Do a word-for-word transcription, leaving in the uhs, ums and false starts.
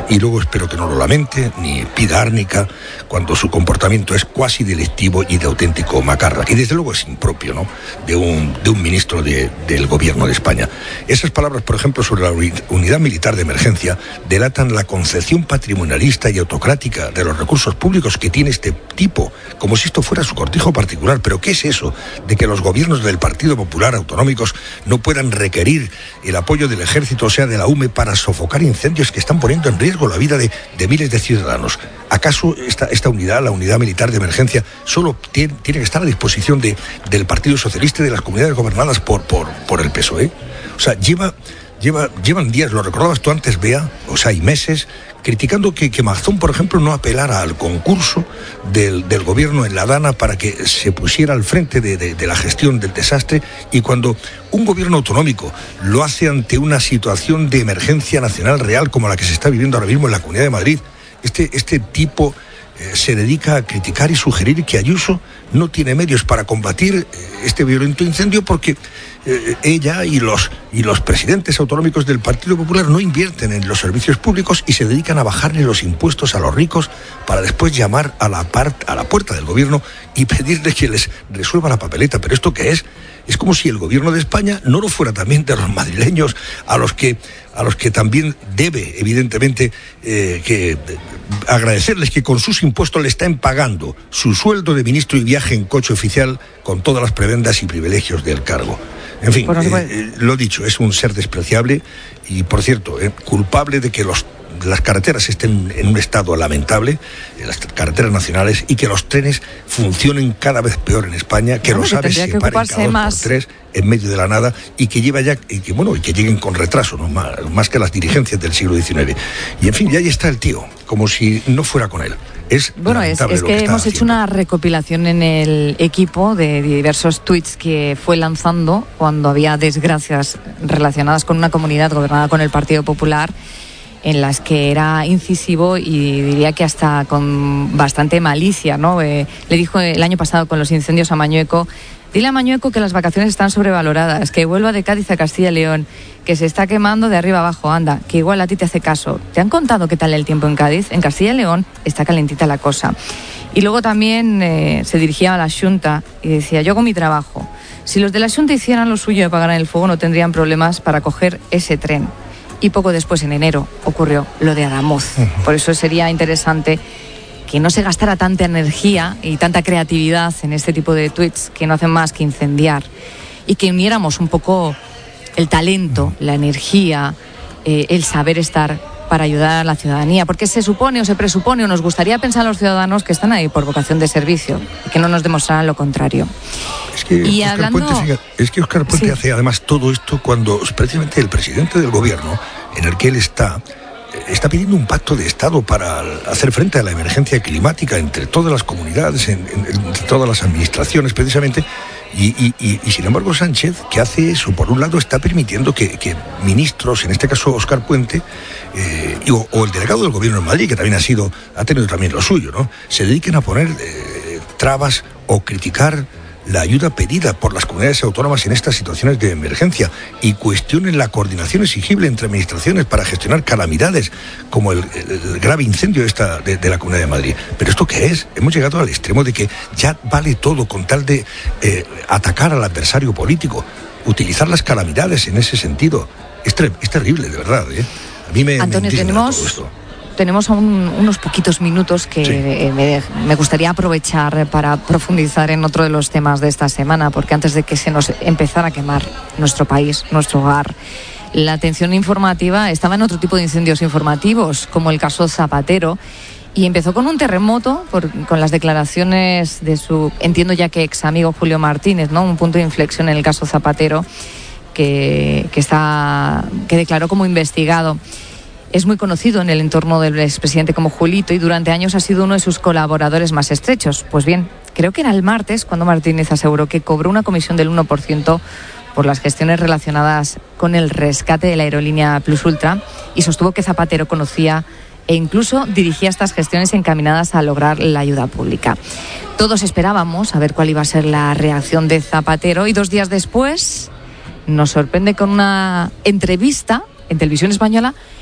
y luego espero que no lo lamente ni pida árnica cuando su comportamiento es cuasi delictivo y de auténtico macarra. Y desde luego es impropio, ¿no?, de un, de un ministro de, del gobierno de España. Esas palabras, por ejemplo, sobre la unidad militar de emergencia, delatan la concepción patrimonialista y autocrática de los recursos públicos que tiene este tipo, como si esto fuera su cortijo particular. ¿Pero qué es eso de que los gobiernos del Partido Popular autonómicos no puedan requerir el apoyo del ejército, o sea, de la U M E, para sofocar incendios que están poniendo en riesgo la vida de, de miles de ciudadanos? ¿Acaso esta, esta unidad, la unidad militar de emergencia, solo tiene, tiene que estar a disposición de, del Partido Socialista y de las comunidades gobernadas por, por, por el P S O E? O sea, lleva, lleva, llevan días, lo recordabas tú antes, Bea, o sea, y meses, criticando que, que Mazón, por ejemplo, no apelara al concurso del, del gobierno en la Dana para que se pusiera al frente de, de, de la gestión del desastre, y cuando un gobierno autonómico lo hace ante una situación de emergencia nacional real como la que se está viviendo ahora mismo en la Comunidad de Madrid, este, este tipo eh, se dedica a criticar y sugerir que Ayuso no tiene medios para combatir eh, este violento incendio porque eh, ella y los, y los presidentes autonómicos del Partido Popular no invierten en los servicios públicos y se dedican a bajarle los impuestos a los ricos para después llamar a la, part, a la puerta del gobierno y pedirle que les resuelva la papeleta. ¿Pero esto qué es? Es como si el gobierno de España no lo fuera también de los madrileños, a los que, a los que también debe, evidentemente, eh, que, eh, agradecerles que con sus impuestos le están pagando su sueldo de ministro y viaje en coche oficial con todas las prebendas y privilegios del cargo. En fin, bueno, eh, eh, lo dicho, es un ser despreciable y, por cierto, eh, culpable de que los las carreteras estén en un estado lamentable, las carreteras nacionales, y que los trenes funcionen cada vez peor en España, que bueno, los aves se paren cada dos por tres en medio de la nada y que lleva ya y que bueno y que lleguen con retraso, ¿no?, más, más que las dirigencias del siglo diecinueve. Y en fin, ya ahí está el tío, como si no fuera con él. Es bueno, es, es que, que hemos haciendo. hecho una recopilación en el equipo de diversos tweets que fue lanzando cuando había desgracias relacionadas con una comunidad gobernada con el Partido Popular, en las que era incisivo y diría que hasta con bastante malicia, ¿no? Eh, le dijo el año pasado con los incendios a Mañueco: dile a Mañueco que las vacaciones están sobrevaloradas, que vuelva de Cádiz a Castilla y León, que se está quemando de arriba abajo, anda, que igual a ti te hace caso. ¿Te han contado qué tal el tiempo en Cádiz? En Castilla y León está calentita la cosa. Y luego también eh, se dirigía a la Xunta y decía: yo hago mi trabajo. Si los de la Xunta hicieran lo suyo y apagaran el fuego, no tendrían problemas para coger ese tren. Y poco después, en enero, ocurrió lo de Adamuz. Uh-huh. Por eso sería interesante que no se gastara tanta energía y tanta creatividad en este tipo de tweets que no hacen más que incendiar, y que uniéramos un poco el talento, la energía, eh, el saber estar para ayudar a la ciudadanía, porque se supone o se presupone o nos gustaría pensar a los ciudadanos que están ahí por vocación de servicio y que no nos demostrarán lo contrario. Es que y Óscar hablando... Puente, fíjate, es que Óscar Puente sí. hace además todo esto cuando precisamente el presidente del gobierno en el que él está está pidiendo un pacto de Estado para hacer frente a la emergencia climática entre todas las comunidades, en, en, entre todas las administraciones precisamente, y, y, y, y sin embargo Sánchez, que hace eso, por un lado está permitiendo que, que ministros, en este caso Óscar Puente, eh, o, o el delegado del gobierno en Madrid, que también ha sido, ha tenido también lo suyo, ¿no?, se dediquen a poner eh, trabas o criticar la ayuda pedida por las comunidades autónomas en estas situaciones de emergencia y cuestionen la coordinación exigible entre administraciones para gestionar calamidades como el, el, el grave incendio de, esta, de, de la Comunidad de Madrid. ¿Pero esto qué es? Hemos llegado al extremo de que ya vale todo con tal de eh, atacar al adversario político, utilizar las calamidades en ese sentido. Es, ter- es terrible, de verdad, ¿eh? A mí me, Antonio, me tenemos... todo esto. Tenemos aún unos poquitos minutos que sí. eh, me, me gustaría aprovechar para profundizar en otro de los temas de esta semana, porque antes de que se nos empezara a quemar nuestro país, nuestro hogar, la atención informativa estaba en otro tipo de incendios informativos, como el caso Zapatero, y empezó con un terremoto, por, con las declaraciones de su, entiendo ya que ex amigo Julio Martínez, ¿no?, un punto de inflexión en el caso Zapatero, que, que, está, que declaró como investigado. Es muy conocido en el entorno del expresidente como Julito y durante años ha sido uno de sus colaboradores más estrechos. Pues bien, creo que era el martes cuando Martínez aseguró que cobró una comisión del uno por ciento por las gestiones relacionadas con el rescate de la aerolínea Plus Ultra y sostuvo que Zapatero conocía e incluso dirigía estas gestiones encaminadas a lograr la ayuda pública. Todos esperábamos a ver cuál iba a ser la reacción de Zapatero y dos días después nos sorprende con una entrevista en Televisión Española